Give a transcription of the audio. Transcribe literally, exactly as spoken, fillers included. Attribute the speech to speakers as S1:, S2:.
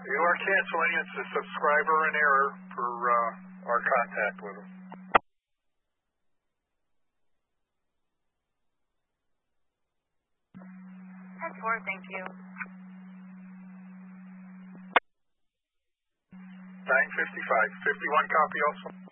S1: You are canceling. It's a subscriber in error for uh, our contact with them.
S2: ten four, thank you.
S1: nine fifty-five. fifty-one copy also.